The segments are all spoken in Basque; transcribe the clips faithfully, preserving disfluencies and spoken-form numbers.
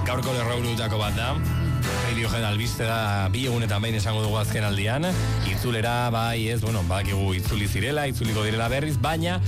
gaurko lerrourutako bat da. Radiohead albiste da bi egunetan behin esango dugu azken aldian. Itzulera, bai ez, bueno, badakigu itzuli zirela, itzuliko direla berriz, baina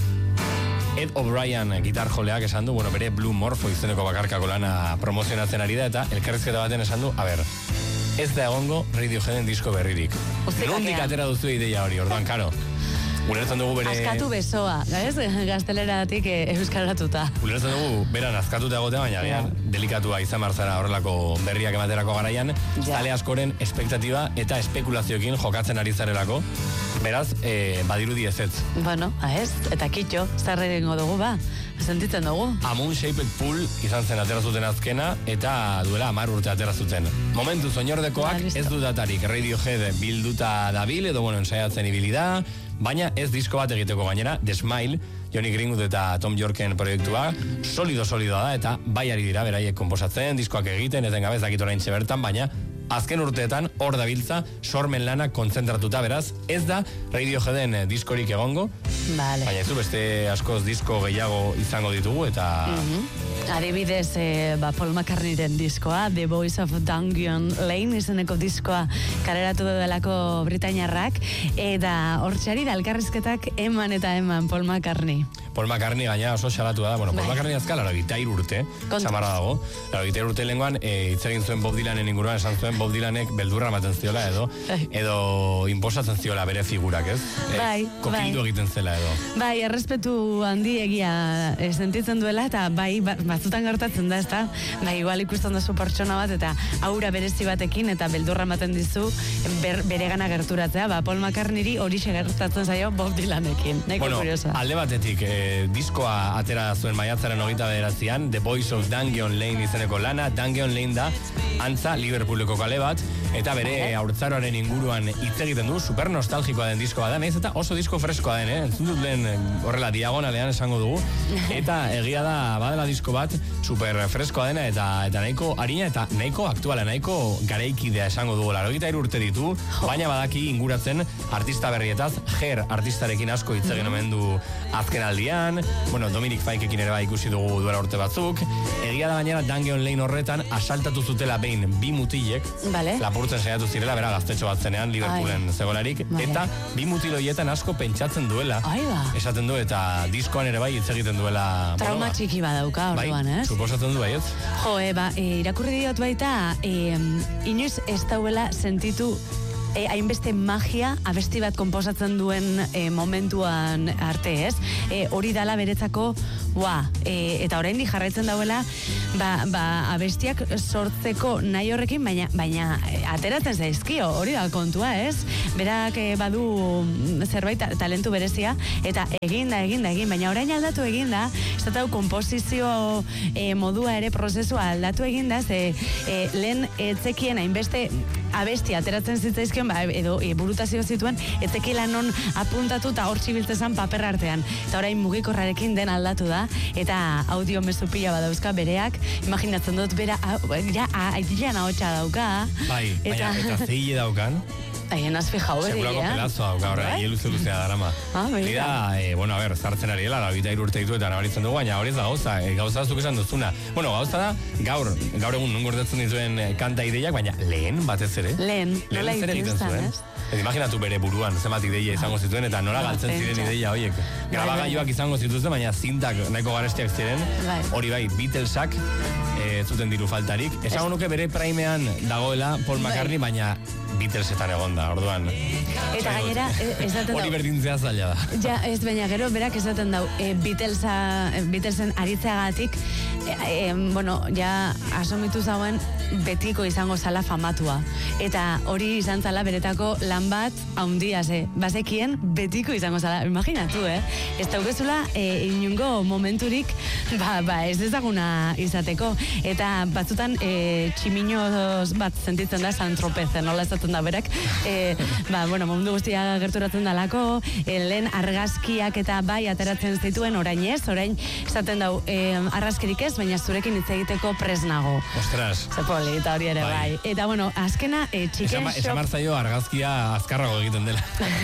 Ed O'Brien gitar joleak esan du, bueno, bere Blue Morpho izeneko bakarkako lana promozionatzen ari da, eta elkarrizketa baten esan du, a ber, ez da egongo Radioheaden disko berririk. Nondik atera duzu ideia hori, orduan, karo. Ulertzen dugu bere... Askatu besoa, gaiz? Gazteleratik euskaratuta. Ulertzen dugu beran azkatuta egotea, baina yeah. delikatua izan marzara horrelako berriak ematerako garaian, yeah. zale askoren espektatiba eta espekulazioekin jokatzen ari zarelako. Beraz, eh, badirudi ezetz. Bueno, ez, eta kitxo, zer egingo dugu, ba, sentitzen dugu. A Moon Shaped Pool izan zen atera zuten azkena, eta duela hamar urte atera zuten. Momentu zoinordekoak ba, ez du datarik Radiohead bilduta dabil, edo bueno, ensaiatzen ibili da, baina ez disko bat egiteko gainera, The Smile, Johnny Greenwood eta Tom Yorken proiektua, solido-solidoa da, eta bai ari dira, beraiek konposatzen, diskoak egiten, etengabe ez dakit orain bertan, baina azken urteetan hor dabiltza sormen lana kontzentratuta, beraz, ez da Radioheaden diskorik egongo, vale. Baina ez du beste askoz disko gehiago izango ditugu, eta... Mm-hmm. Adibidez, eh, ba, Paul McCartneyren diskoa, The Voice of Dungeon Lane izeneko diskoa kaleratu delako Britainiarrak, eta hortxari da elkarrizketak eman eta eman Paul McCartney. Paul McCartney gaina oso xalatu da, bueno, Paul bai. McCartney azka laro gitair urte, xamarra dago, laro gitair urte lenguan, e, itzegin zuen Bob Dylanen inguruan, esan zuen Bob Dylanek beldurra ematen ziola edo, edo imposatzen ziola bere figurak, ez? Bai, e, kokildu bai. egiten zela edo. Bai, errespetu handi egia e, sentitzen duela, eta bai, batzutan gertatzen da, ez da? Bai, igual ikusten duzu pertsona bat, eta aura berezi batekin, eta beldurra ematen dizu ber, bere gana gerturatzea, ba, Paul McCartneyri hori gertatzen zaio Bob Dylanekin. Neko bueno, kuriosa. Alde batetik, e, diskoa atera zuen maiatzaren hogeita bederatzian, The Voice of Dungeon Lane izeneko lana. Dungeon Lane da antza Liverpooleko kale bat, eta bere haurtzaroaren inguruan hitz egiten du, super nostalgikoa den diskoa da, nahiz eta oso disko freskoa den, eh? Entzun dut lehen horrela diagonalean esango dugu, eta egia da badela disko bat super freskoa dena, eta eta nahiko harina eta nahiko aktuala, nahiko garaikidea esango dugu, laurogeita hiru urte ditu, baina badaki inguratzen artista berrietaz, Her artistarekin asko hitz egin omen du azken aldian, bueno, Dominic Fikeekin ere bai ikusi dugu duela urte batzuk, egia da gainera Dungeon Lane horretan asaltatu zutela behin bi mutilek, vale. Lapurtzen saiatu zirela, bera gaztetxo bat zenean, Liverpoolen zegolarik, vale. Eta bi mutil horietan asko pentsatzen duela, Aiba. Esaten du, eta diskoan ere bai hitz egiten duela... Trauma bueno, txiki badauka, orduan, bai, ez? Suposatzen du, bai, ez? Jo, e, ba, e, irakurri diot baita, e, inoiz ez dauela sentitu E, hainbeste magia abesti bat konposatzen duen e, momentuan arte, ez? E, hori dala beretzako, ua, e, eta oraindik jarraitzen dauela, ba, ba, abestiak sortzeko nahi horrekin, baina, baina e, ateratzen zaizkio, hori da kontua, ez? Berak e, badu zerbait talentu berezia, eta eginda, eginda, egin, baina orain aldatu eginda, ez da komposizio e, modua ere prozesua aldatu eginda, ze e, lehen etzekien hainbeste abesti ateratzen zitzaizkion, ba, edo e, burutazio zituen, etzekila non apuntatu eta hor txibiltzezan paper artean. Eta orain mugikorrarekin den aldatu da, eta audio mezu pila badauzka bereak, imaginatzen dut bera, ja, aitilean ahotsa dauka. Bai, eta, baina, eta zeile daukan. Aien az fijau beri, segurako eh? pelazo dauka, horre, aie luze-luzea darama. Ah, Lida, eh, bueno, a ver, zartzen ari dela, labita irurte ditu eta nabaritzen dugu, baina hori ez da gauza, eh, gauza zuk esan duzuna. Bueno, gauza da, gaur, gaur egun nun gordetzen dituen kanta ideiak, baina lehen batez ere. Lehen, nola egiten zuen, ez? Ez imaginatu bere buruan, zenbat ideia izango zituen, eta nola galtzen ziren ideia horiek. Grabagailuak izango zituzten, baina zintak nahiko garestiak ziren, hori bai, Beatlesak, e, zuten diru faltarik. Esango nuke bere primean dagoela Paul McCartney, baina Beatlesetan egon da, orduan. Eta gainera, esaten dau. Hori berdintzea zaila da. Ja, ez baina gero, berak esaten dau, e, Beatlesa, Beatlesen aritzeagatik, e, e, bueno, ja asomitu zauen betiko izango zala famatua. Eta hori izan zala beretako lan bat haundia, ze, bazekien betiko izango zala, imaginatu, eh? Ez daukezula e, inungo momenturik, ba, ba, ez ezaguna izateko. Eta batzutan e, tximinoz bat sentitzen da Saint-Tropezen, nola esaten da berak, e, ba, bueno, mundu guztia gerturatzen dalako, e, lehen argazkiak eta bai ateratzen zituen orain ez, orain esaten dau, e, argazkirik ez, baina zurekin hitz egiteko prest nago. Ostras. Ze polita hori ere bai. bai. Eta bueno, azkena e, Chicken Esama, Shop... Esamar zaio argazkia azkarrago egiten dela.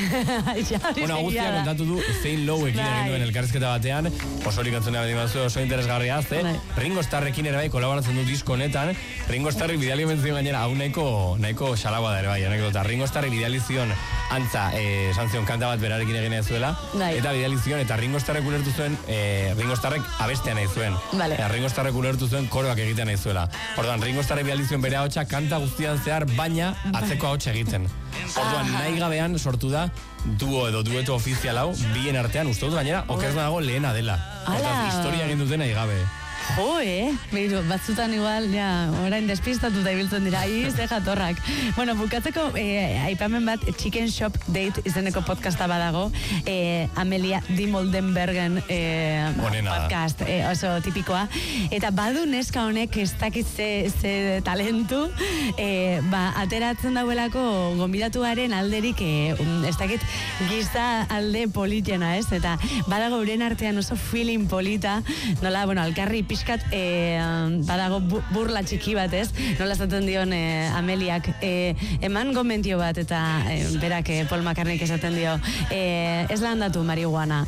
ja, bueno, Agustia kontatu du zein low ekin egin duen elkarrizketa batean, osorik antzunea beti mazu, oso interesgarria azte. Ringo Starrekin ere bai kolaboratzen du disko honetan. Ringo Starrek bidali mentzio gainera, hau nahiko, nahiko xalagoa da ere bai, anekdota. Ringo Starrek bidali zion antza, eh, esan zion kanta bat berarekin egin ez zuela, Dai. eta bidali zion, eta Ringo Starrek ulertu zuen, eh, Ringo Starrek abestea nahi zuen. Vale. E, Ringo Starrek ulertu zuen koroak egiten nahi zuela. Orduan, Ringo Starrek bidali zion bere ahotsa kanta guztian zehar, baina atzeko ahotsa egiten. Orduan, nahi gabean sortu da duo edo dueto ofizial hau, bien artean, uste dut gainera, okerz dago lehena dela. Orduan, historia egin duten nahi gabe. Jo, eh? Beiru, batzutan igual, ja, orain despistatuta ibiltzen dira, iz, de jatorrak. Bueno, bukatzeko, eh, aipamen bat, Chicken Shop Date izeneko podcasta badago, eh, Amelia Di Moldenbergen eh, podcast, eh, oso tipikoa. Eta badu neska honek ez dakit ze, ze talentu, eh, ba, ateratzen dauelako gonbidatuaren alderik, eh, ez dakit giza alde politena, ez? Eta badago uren artean oso feeling polita, nola, bueno, alkarri pixkat e, badago burla txiki bat, ez? Nola esaten dion e, Ameliak e, eman gomentio bat eta e, berak e, Paul McCartneyk esaten dio e, ez landatu marihuana.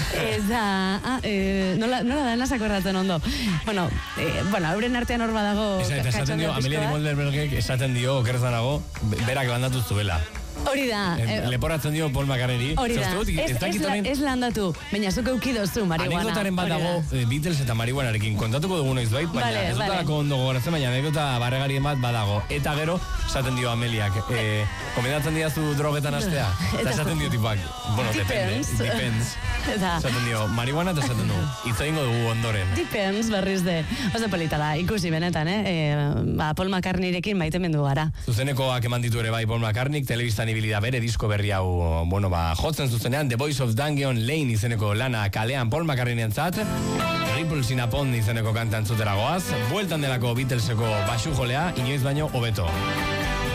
Eta ah, e, nola, nola da nazak akordatzen ondo. Bueno, e, bueno, euren artean hor badago esaten dio, Amelia Di Moldenbergek esaten dio okerzanago berak landatu zuela. Hori da. Eh, Leporatzen dio Paul McCartney. Hori da. Ez, ez, la, ez landatu, baina zuk eukidozu marihuana. Anekdotaren bat dago eh, Beatles eta marihuanarekin. Kontatuko dugu noiz bait, baina vale, ez dut vale. ondo gogoratzen, baina anekdota barregarien bat badago. Eta gero, esaten dio Ameliak, eh, komendatzen diazu drogetan astea? Eta esaten dio tipak, bueno, depende, depends. Esaten dio, marihuana eta esaten du, hitz egingo dugu ondoren. Depends, berriz de. Oso polita da, ikusi benetan, eh? eh ba, Paul McCartneyrekin maitemendu gara. Zuzenekoak eman ditu ere bai Paul McCartney, telebistan ibili da bere disko berri hau, bueno, ba, jotzen zuzenean, The Voice of Dungeon Lane izeneko lana kalean Paul McCartneyen zat, Ripples in a Pond izeneko kanta entzutera goaz, bueltan delako Beatleseko basu jolea, inoiz baino hobeto.